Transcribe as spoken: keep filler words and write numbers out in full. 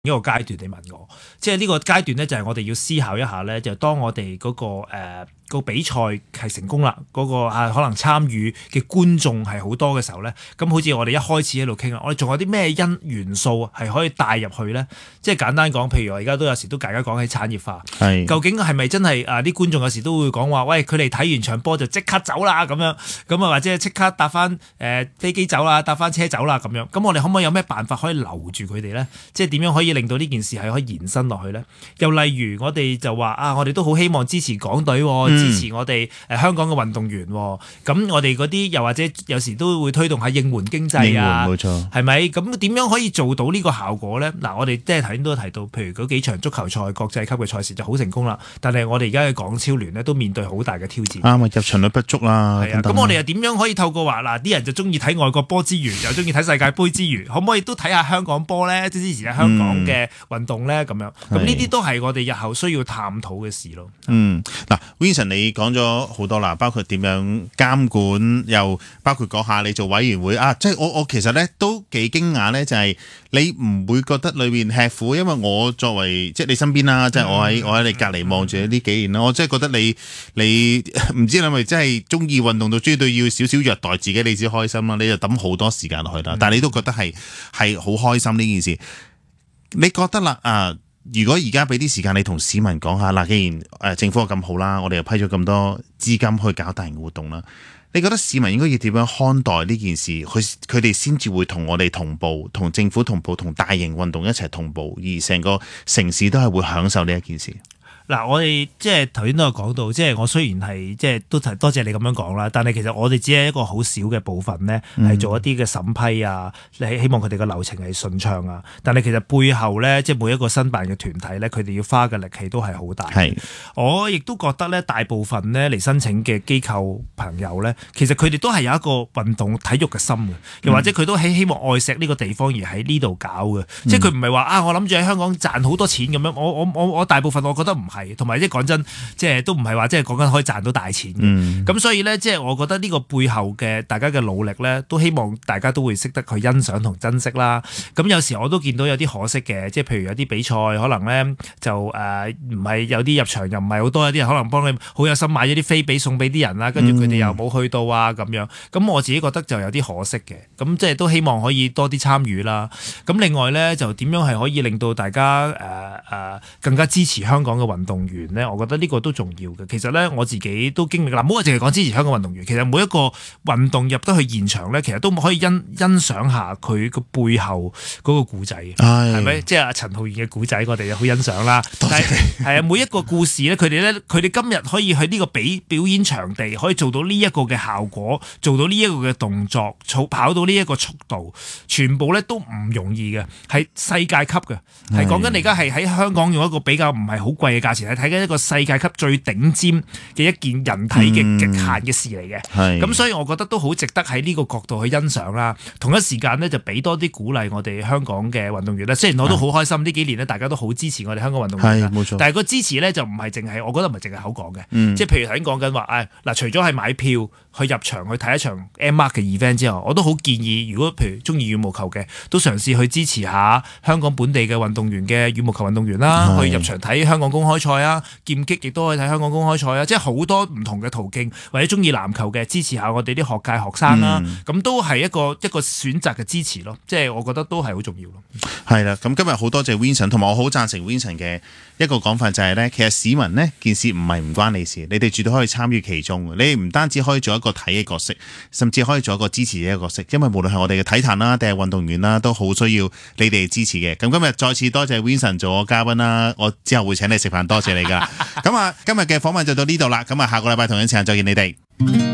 一個階段，你問我，即係呢個階段咧，就係我哋要思考一下咧，就當我哋嗰、那個誒、呃那個比賽係成功啦，嗰、那個啊可能參與嘅觀眾係好多嘅時候咧，咁好似我哋一開始喺度傾啦，我哋仲有啲咩因元素係可以帶入去咧？即係簡單講，譬如我而家都有時都大家講起產業化， 係究竟係咪真係啊？啲觀眾有時都會講話，喂，佢哋睇完場波就即刻走啦咁樣，咁啊或者即刻搭翻誒、呃、飛機走啦，搭翻車走啦咁樣，咁我哋可唔可以有咩辦法可以留住佢哋咧？即係點樣可以令到呢件事係可以延伸落去咧？又例如我哋就話啊，我哋都好希望支持港隊、哦， 嗯、 支持我哋誒、呃、香港嘅運動員、哦。咁我哋嗰啲又或者有時都會推動下應援經濟啊， 冇錯， 係咪？咁點樣可以做到呢個效果咧？嗱，我哋即係頭先都提到，譬如嗰幾場足球賽、國際級嘅賽事就好成功啦。但係我哋而家嘅港超聯咧都面對好大嘅挑戰。 啱啊，入場率不足啦。 係啊，咁我哋又點樣可以透過話嗱，啲人就中意睇外國波之餘，又中意睇世界盃之餘，可唔可以都睇下香港波咧？即係支持下香港嘅運動咧？咁、嗯、樣，咁呢啲都係我哋日後需要探討嘅事咯。 嗯，嗱 ，Vincent 你講咗好多啦，包括點樣監管，又包括講下你做委員會啊，即係我我其實咧都幾驚訝咧，就係、是、你唔會覺得裏面吃苦，因為我作為即係你身邊啦，即係我喺我喺你隔離望住呢幾年啦，我真係覺得你你唔知你係咪真係中意運動到中意到要少少虐待自己，你先開心啦，你就抌好多時間落去啦，但係你都覺得係係好開心呢件事，你覺得啦啊？如果而家俾啲時間你同市民講下，嗱，既然誒政府咁好啦，我哋又批咗咁多資金去搞大型活動啦，你覺得市民應該要點樣看待呢件事？佢佢哋先至會同我哋同步，同政府同步，同大型運動一齊同步，而成個城市都係會享受呢一件事。 嗱，我哋即係頭先都有講到，即係我雖然係即係都多謝你咁樣講啦，但係其實我哋只係一個好少嘅部分呢，係做一啲嘅審批啊，你希望佢哋嘅流程係順暢啊。但係其實背後呢，即係每一個申辦嘅團體呢，佢哋要花嘅力氣都係好大。係，我亦都覺得呢，大部分呢嚟申請嘅機構朋友呢，其實佢哋都係有一個運動體育嘅心嘅，又或者佢都係希望愛錫呢個地方而喺呢度搞嘅，嗯、即係佢唔係話啊，我諗住喺香港賺好多錢咁樣。我我我我大部分我覺得唔係。同埋即係講真，即係都唔係話即係講緊可以賺到大錢嘅。咁、嗯、所以咧，即係我覺得呢個背後嘅大家嘅努力咧，都希望大家都會識得去欣賞同珍惜啦。咁有時我都見到有啲可惜嘅，即係譬如有啲比賽可能咧就誒唔係有啲入場又唔係好多，有啲人可能幫你好有心買咗啲飛俾送俾啲人啦，跟住佢哋又冇去到啊咁樣。咁我自己覺得就有啲可惜嘅。咁即係都希望可以多啲參與啦。咁另外咧就點樣係可以令到大家誒誒、呃呃、更加支持香港嘅運動員咧，我覺得呢個都重要嘅。其實咧，我自己都經歷啦，唔好話淨係講支持香港運動員。其實每一個運動入得去現場咧，其實都可以欣欣賞下佢個背後嗰個故仔，係咪？即係阿陳浩源嘅故仔，我哋就好欣賞啦。多謝你。係啊，每一個故事咧，佢哋咧，佢哋今日可以去呢個比表演場地，可以做到呢一個嘅效果，做到呢一個嘅動作，跑到呢一個速度，全部咧都唔容易嘅，係世界級嘅，係講緊你而家係喺香港用一個比較唔係好貴嘅價錢，係睇緊一個世界級最頂尖嘅一件人體嘅極限嘅事嚟嘅。咁、嗯、所以我覺得都好值得喺呢個角度去欣賞啦。同一時間呢，就俾多啲鼓勵我哋香港嘅運動員啦。雖然我都好開心呢幾年呢，大家都好支持我哋香港運動員啦。冇錯。但係個支持呢，就唔係淨係，我覺得唔係淨係口講嘅。嗯、即係譬如頭先講緊話，誒、哎、嗱，除咗係買票去入場去睇一場 M Mark 嘅 event 之後，我都好建議，如果譬如中意羽毛球嘅，都嘗試去支持下香港本地嘅運動員嘅羽毛球運動員啦，去入場睇香港公開賽啊，劍擊亦都可以睇香港公開賽啊，即係好多唔同嘅途徑，或者中意籃球嘅支持下我哋啲學界學生啦，咁、嗯、都係一個一個選擇嘅支持咯，即係我覺得都係好重要咯。 係啦，咁今日好多謝 Vincent， 同埋我好贊成 Vincent 嘅一個講法就係、是、咧，其實市民呢件事唔係唔關你事，你哋絕對可以參與其中，你唔單止可以做一個睇嘅角色，甚至可以做一個支持嘅角色，因為無論係我哋嘅體壇啦，定係運動員啦，都好需要你哋支持嘅。咁今日再次多謝 Vincent 做我嘉賓啦，我之後會請你食飯，多謝你噶。咁啊，今日嘅訪問就到呢度啦，咁啊，下個禮拜同樣時間再見你哋。